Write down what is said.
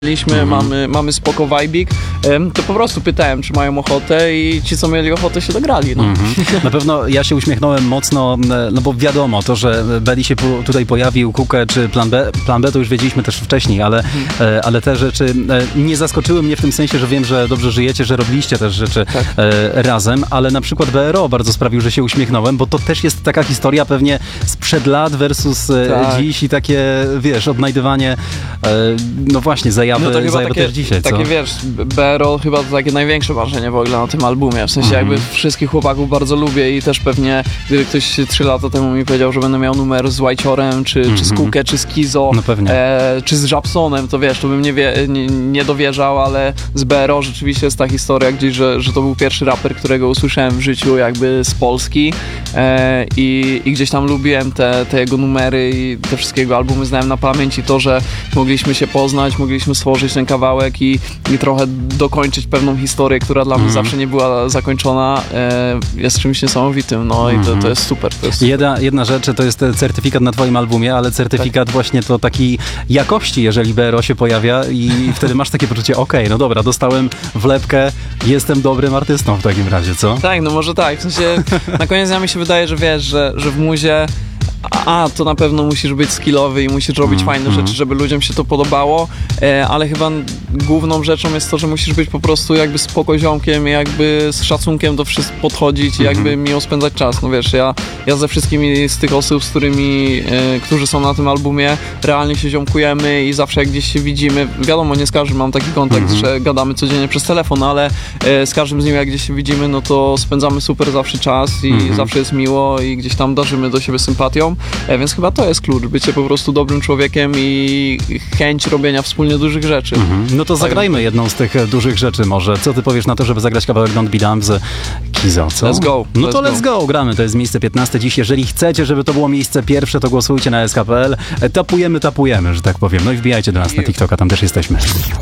Byliśmy, mamy spoko vibik, to po prostu pytałem, czy mają ochotę i ci, co mieli ochotę, się dograli. No. Na pewno ja się uśmiechnąłem mocno, no bo wiadomo, to, że Belly się tutaj pojawił, Kukę czy Plan B to już wiedzieliśmy też wcześniej, ale te rzeczy nie zaskoczyły mnie w tym sensie, że wiem, że dobrze żyjecie, że robiliście też rzeczy razem, ale na przykład BRO bardzo sprawił, że się uśmiechnąłem, bo to też jest taka historia pewnie sprzed lat versus dziś i takie, wiesz, odnajdywanie, no właśnie, zajawy też dzisiaj, takie, wiesz, BRO chyba to takie największe marzenie w ogóle na tym albumie, w sensie jakby wszystkich chłopaków bardzo lubię i też pewnie, gdyby ktoś 3 lata temu mi powiedział, że będę miał numer z Whiteciorem, czy z Kukę, czy z Kizo, no czy z Żabsonem, to wiesz, to bym nie dowierzał, ale z BRO rzeczywiście jest ta historia gdzieś, że to był pierwszy raper, którego usłyszałem w życiu jakby z Polski i gdzieś tam lubiłem te jego numery i te wszystkie jego albumy znałem na pamięć i to, że mogliśmy się poznać, mogliśmy stworzyć ten kawałek i trochę dokończyć pewną historię, która dla mnie zawsze nie była zakończona, jest czymś niesamowitym, no i to jest super. To jest super. Jedna rzecz to jest certyfikat na twoim albumie, ale certyfikat właśnie to takiej jakości, jeżeli BRO się pojawia i wtedy masz takie poczucie, okej, no dobra, dostałem wlepkę, jestem dobrym artystą w takim razie, co? Tak, no może tak, w sensie na koniec dnia mi się wydaje, że wiesz, że w muzie to na pewno musisz być skillowy i musisz robić fajne rzeczy, żeby ludziom się to podobało, ale chyba główną rzeczą jest to, że musisz być po prostu jakby spokoziomkiem i jakby z szacunkiem do wszystkich podchodzić i jakby miło spędzać czas. No wiesz, ja ze wszystkimi z tych osób, z którymi, którzy są na tym albumie, realnie się ziomkujemy i zawsze jak gdzieś się widzimy, wiadomo, nie z każdym mam taki kontakt, że gadamy codziennie przez telefon, ale z każdym z nim jak gdzieś się widzimy, no to spędzamy super zawsze czas i zawsze jest miło i gdzieś tam darzymy do siebie sympatią. Więc chyba to jest klucz, bycie po prostu dobrym człowiekiem i chęć robienia wspólnie dużych rzeczy. No to zagrajmy jedną z tych dużych rzeczy może. Co ty powiesz na to, żeby zagrać kawałek Don't Be Dumb z Kizo, co? Let's go. No to let's go, gramy. To jest miejsce 15 dziś. Jeżeli chcecie, żeby to było miejsce pierwsze, to głosujcie na sk.pl. Tapujemy, że tak powiem. No i wbijajcie do nas na TikToka, tam też jesteśmy.